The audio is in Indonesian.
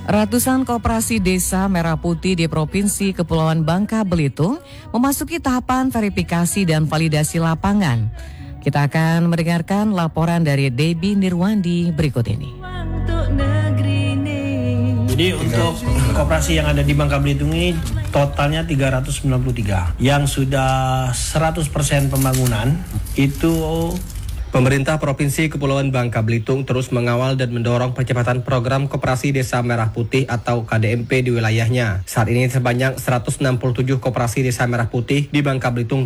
Ratusan koperasi desa Merah Putih di Provinsi Kepulauan Bangka Belitung memasuki tahapan verifikasi dan validasi lapangan. Kita akan mendengarkan laporan dari Debbie Nirwandi berikut ini. Jadi untuk koperasi yang ada di Bangka Belitung ini totalnya 393. Yang sudah 100% pembangunan itu. Pemerintah Provinsi Kepulauan Bangka Belitung terus mengawal dan mendorong percepatan program Koperasi Desa Merah Putih atau KDMP di wilayahnya. Saat ini sebanyak 167 koperasi Desa Merah Putih di Bangka Belitung